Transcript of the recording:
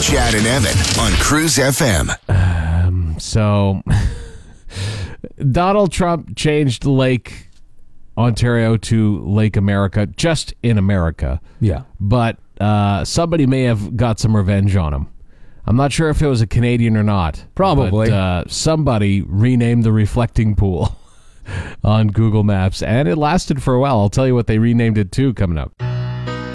Chad and Evan on Cruise FM. So, Donald Trump changed Lake Ontario to Lake America, just in America. Yeah. But somebody may have got some revenge on him. I'm not sure if it was a Canadian or not. Probably. But somebody renamed the reflecting pool on Google Maps, and it lasted for a while. I'll tell you what they renamed it to coming up.